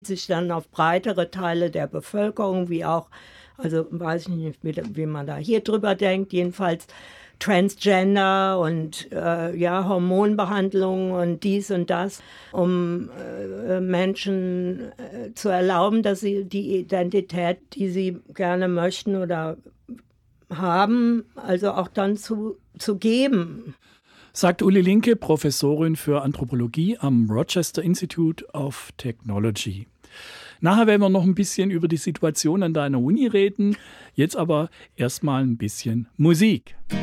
sich dann auf breitere Teile der Bevölkerung, wie auch, also weiß ich nicht, wie man da hier drüber denkt, jedenfalls Transgender und Hormonbehandlung und dies und das, um Menschen zu erlauben, dass sie die Identität, die sie gerne möchten oder haben, also auch dann zu geben. Sagt Uli Linke, Professorin für Anthropologie am Rochester Institute of Technology. Nachher werden wir noch ein bisschen über die Situation an deiner Uni reden. Jetzt aber erstmal ein bisschen Musik.